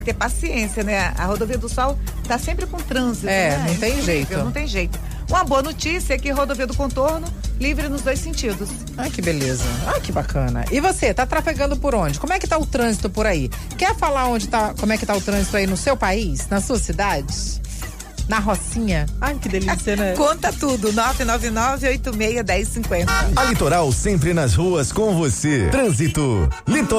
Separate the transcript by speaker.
Speaker 1: ter paciência, né? A Rodovia do Sol tá sempre com trânsito. Né?
Speaker 2: Não tem jeito.
Speaker 1: Não tem jeito. Uma boa notícia é que Rodovia do Contorno livre nos 2 sentidos.
Speaker 2: Ai, que beleza. Ai, que bacana. E você, tá trafegando por onde? Como é que tá o trânsito por aí? Quer falar como é que tá o trânsito aí no seu país, na sua cidade? Na Rocinha? Ai, que delícia, né?
Speaker 1: Conta tudo, 999-86-1050.
Speaker 3: A Litoral sempre nas ruas com você. Trânsito. Litoral.